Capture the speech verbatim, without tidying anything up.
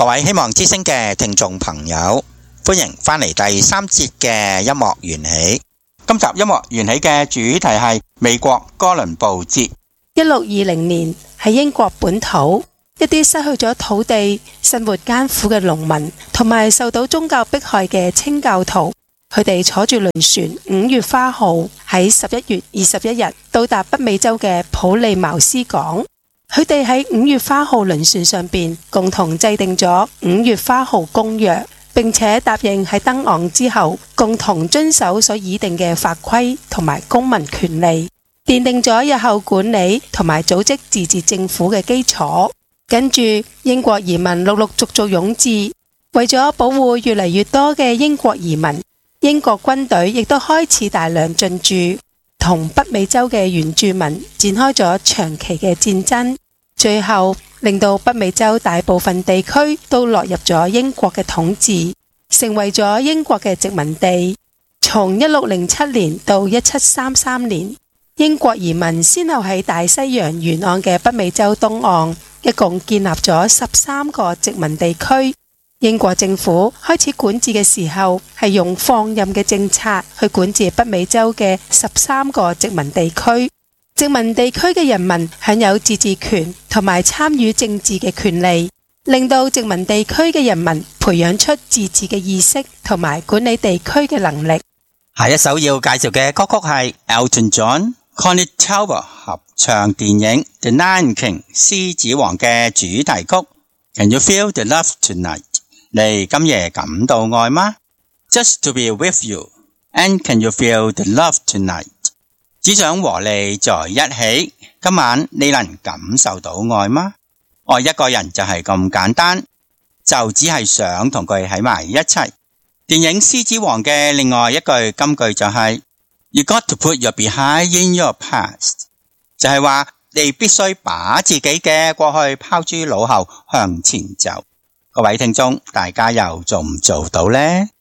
各位希望之聲嘅聽眾朋友，歡迎返嚟第三節嘅音樂緣起。今集音樂緣起嘅主題係美國哥倫布節。 一六二零年喺英國本土，一啲失去咗土地、生活艱苦嘅農民，同埋受到宗教迫害嘅清教徒，佢哋坐住輪船五月花號喺十一月二十一日到達北美洲嘅普利茅斯港。佢哋喺五月花號輪船上邊共同制定咗五月花號公約，並且答應喺登岸之後共同遵守所擬定嘅法規同埋公民權利，奠定咗日後管理同埋組織自治政府嘅基礎。跟住英國移民陸陸續續湧至，為咗保護越嚟越多嘅英國移民，英國軍隊亦都開始大量進駐，同北美洲嘅原住民展開咗長期嘅戰爭，最後令到北美洲大部分地區都落入咗英國嘅統治，成為咗英國嘅殖民地。從一六零七年到一七三三年，英國移民先後喺大西洋沿岸嘅北美洲東岸，一共建立咗十三個殖民地區。英國政府開始管治嘅時候，係用放任嘅政策去管治北美洲嘅十三個殖民地區。殖民地區嘅人民享有自治權同埋參與政治嘅權利，令到殖民地區嘅人民培養出自治嘅意識同埋管理地區嘅能力。 下一首要介紹嘅歌曲係 Elton John、Connie Tower 合唱電影《The Lion King》獅子王嘅主題曲。Can you feel the love tonight？ 你今夜感到愛嗎？ Just to be with you and can you feel the love tonight？ 只想和你在一起，今晚你能感受到愛嗎？愛一個人就係咁簡單，就只係想同佢喺埋一齊。電影《獅子王》嘅另外一句金句就係、是、You got to put your behind in your past， 就係話你必須把自己嘅過去拋諸腦後向前走。各位聽眾，大家又做唔做到呢？